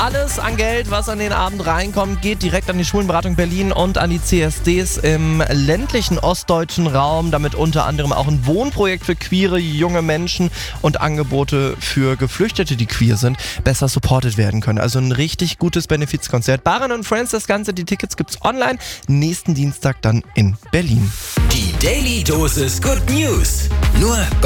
Alles an Geld, was an den Abend reinkommt, geht direkt an die Schulenberatung Berlin und an die CSDs im ländlichen ostdeutschen Raum, damit unter anderem auch ein Wohnprojekt für queere junge Menschen und Angebote für Geflüchtete, die queer sind, besser supported werden können. Also ein richtig gutes Benefizkonzert. Baran & Friends, das Ganze, die Tickets gibt's online, nächsten Dienstag dann in Berlin. Die Daily Dosis Good News. Nur bei